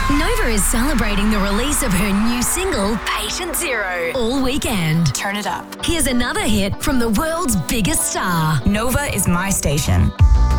Nova is celebrating the release of her new single, Patient Zero, all weekend. Turn it up. Here's another hit from the world's biggest star. Nova is my station.